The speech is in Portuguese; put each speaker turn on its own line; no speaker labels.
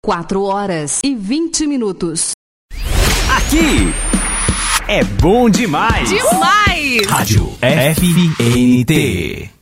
4h20.
Aqui é bom demais.
Demais!
Rádio FNT.